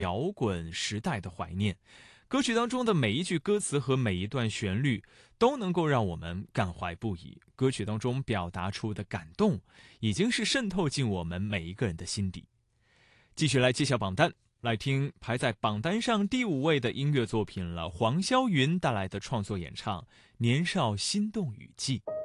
摇滚时代的怀念。歌曲当中的每一句歌词和每一段旋律都能够让我们感怀不已。歌曲当中表达出的感动，已经是渗透进我们每一个人的心底。继续来揭晓榜单，来听排在榜单上第5位的音乐作品了，黄霄云带来的创作演唱《年少心动雨季》。